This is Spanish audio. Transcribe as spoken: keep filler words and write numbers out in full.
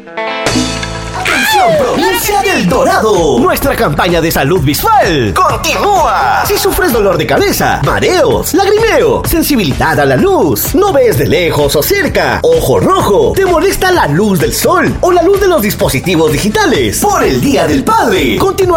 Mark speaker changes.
Speaker 1: ¡Atención, provincia del Dorado! Nuestra campaña de salud visual continúa. Si sufres dolor de cabeza, mareos, lagrimeo, sensibilidad a la luz, no ves de lejos o cerca, ojo rojo, te molesta la luz del sol o la luz de los dispositivos digitales, por el Día del Padre, continúa